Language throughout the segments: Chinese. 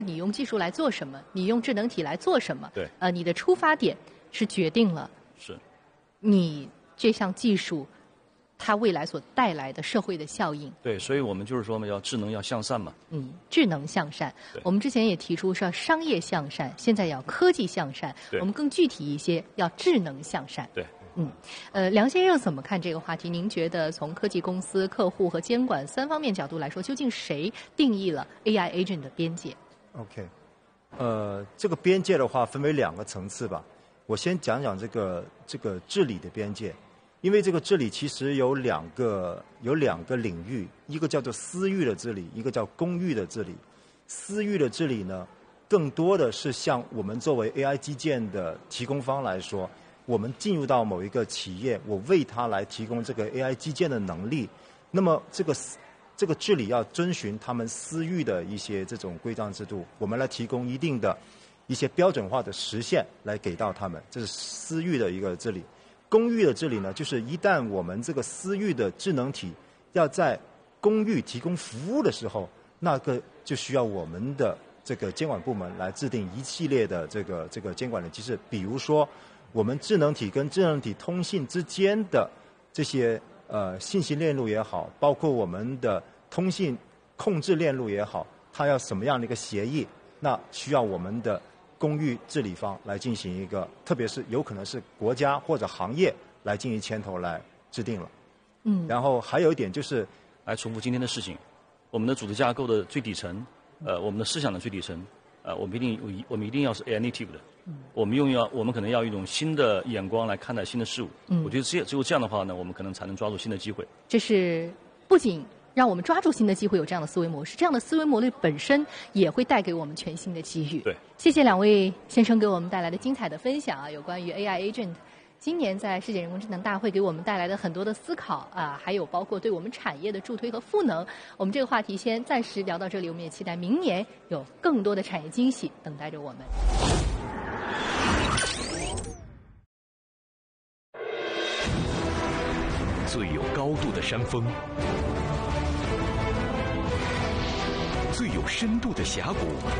你用技术来做什么，你用智能体来做什么？ 对， 你的出发点是决定了你这项技术它未来所带来的社会的效应。 对，所以我们就是说嘛，要智能要向善嘛。 智能向善。我们之前也提出是要商业向善，现在要科技向善。我们更具体一些，要智能向善。 对。 梁先生怎么看这个话题？您觉得从科技公司、客户和监管三方面角度来说，究竟谁定义了 AI agent 的边界 ？OK， 这个边界的话分为2个层次吧。我先讲讲这个治理的边界，因为这个治理其实有两个领域，一个叫做私域的治理，一个叫公域的治理。私域的治理呢，更多的是像我们作为 AI 基建的提供方来说。我们进入到某一个企业，我为它来提供这个 AI 基建的能力，那么这个治理要遵循他们私域的一些这种规章制度，我们来提供一定的一些标准化的实现来给到他们，这是私域的一个治理。公域的治理呢，就是一旦我们这个私域的智能体要在公域提供服务的时候，那个就需要我们的这个监管部门来制定一系列的这个监管的机制，比如说。我们智能体跟智能体通信之间的这些信息链路也好，包括我们的通信控制链路也好，它要什么样的一个协议，那需要我们的公域治理方来进行一个，特别是有可能是国家或者行业来进行牵头来制定了。然后还有一点就是来重复今天的事情，我们的组织架构的最底层，我们的思想的最底层，我们一定要是 AI native 的。我们可能要一种新的眼光来看待新的事物。我觉得只有这样的话呢，我们可能才能抓住新的机会。 这是不仅让我们抓住新的机会，有这样的思维模式，这样的思维模式本身也会带给我们全新的机遇。 对， 谢谢2位先生给我们带来的精彩的分享有关于 AI agent。今年在世界人工智能大会给我们带来的很多的思考还有包括对我们产业的助推和赋能。我们这个话题先暂时聊到这里，我们也期待明年有更多的产业惊喜等待着我们。 最有高度的山峰，最有深度的峡谷，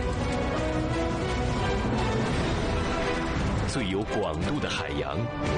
最有广度的海洋，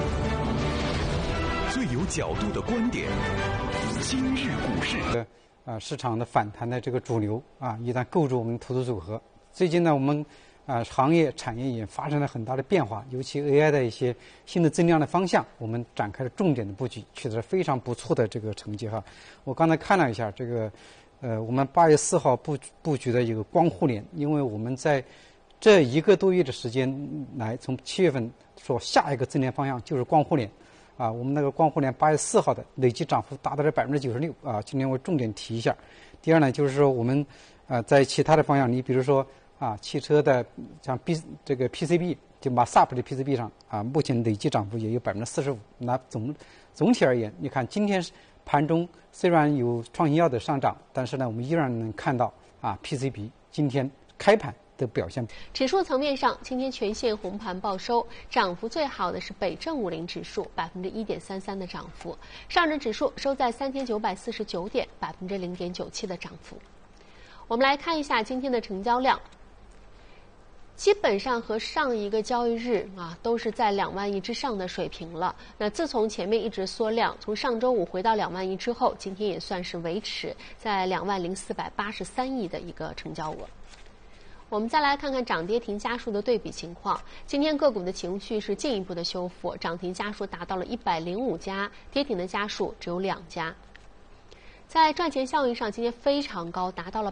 最有角度的观点。今日股市， 市场的反弹的这个主流一旦构筑我们投资组合。最近呢，我们行业产业也发生了很大的变化，尤其 AI 的一些新的增量的方向，我们展开了重点的布局，取得了非常不错的这个成绩我刚才看了一下这个，我们8月4号布局的一个光互联，因为我们在这1个多月的时间来，从7月份说下一个增量方向就是光互联我们那个光互联8月4号的累计涨幅达到了96%今天我重点提一下。第二呢，就是说我们在其他的方向，你比如说汽车的像这个 PCB 就 MASAP 的 PCB 上目前累计涨幅也有45%。那总体而言，你看今天盘中虽然有创新药的上涨，但是呢，我们依然能看到PCB 今天开盘的表现。 指数层面上，今天全线红盘报收，涨幅最好的是北证50指数1.33%的涨幅，上证指数收在3949点，0.97%的涨幅。我们来看一下今天的成交量。基本上和上一个交易日都是在2万亿之上的水平了。那自从前面一直缩量，从上周五回到2万亿之后，今天也算是维持在20483亿的一个成交额。我们再来看看涨跌停家数的对比情况。今天个股的情绪是进一步的修复，涨停家数达到了105家，跌停的家数只有2家。在赚钱效应上，今天非常高，达到了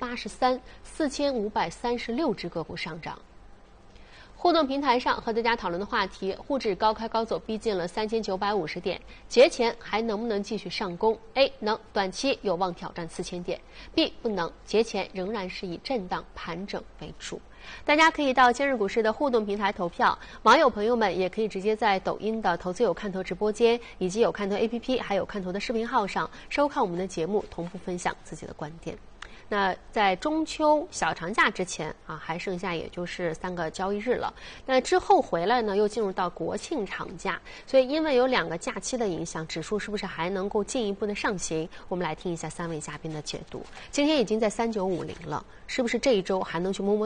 83%，4536只个股上涨。互动平台上和大家讨论的话题，沪指高开高走，逼近了3950点，节前还能不能继续上攻 ？A 能，短期有望挑战4000点 ；B 不能，节前仍然是以震荡盘整为主。大家可以到今日股市的互动平台投票，网友朋友们也可以直接在抖音的投资有看头直播间，以及有看头 APP 还有看头的视频号上收看我们的节目，同步分享自己的观点。 那在中秋小长假之前啊，还剩下也就是3个交易日了。那之后回来呢，又进入到国庆长假，所以因为有2个假期的影响，指数是不是还能够进一步的上行？我们来听一下3位嘉宾的解读。今天已经在3950了，是不是这一周还能去摸摸